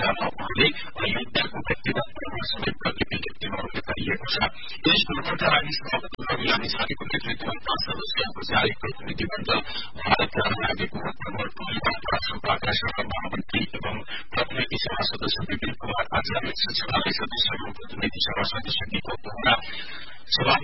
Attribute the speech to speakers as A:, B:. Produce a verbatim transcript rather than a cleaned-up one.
A: जिल्लामा उहाँले योगदानको व्यक्तिगत प्रभावसमेत प्रतिनिधित्वमा उल्लेख गरिएको छ। यस भ्रमणका लागि सभापति रवि लामिछानेको नेतृत्वमा पाँच सदस्यहरूको जारी प्रतिनिधिमण्डल भारतमा लागेको भ्रमण टोलीमा उपराष्ट्रपति सभा महामन्त्री एवं प्रतिनिधि सभा सदस्य विपिन कुमार आचार्य, सचिवालय सदस्य एवं प्रतिनिधि सभा सदस्य दीपक बोहरा,